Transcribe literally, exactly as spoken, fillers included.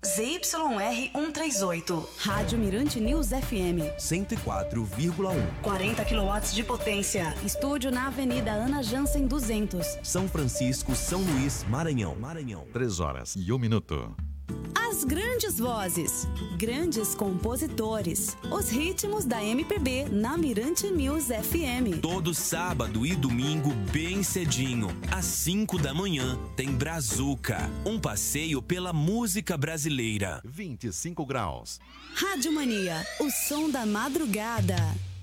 Z Y R cento e trinta e oito. Rádio Mirante News F M. cento e quatro vírgula um. quarenta quilowatts de potência. Estúdio na Avenida Ana Jansen duzentos. São Francisco, São Luís, Maranhão. Maranhão. Três horas e um minuto. As grandes vozes, grandes compositores, os ritmos da M P B na Mirante News F M. Todo sábado e domingo, bem cedinho, às cinco da manhã, tem Brazuca, um passeio pela música brasileira. vinte e cinco graus. Rádio Mania, o som da madrugada.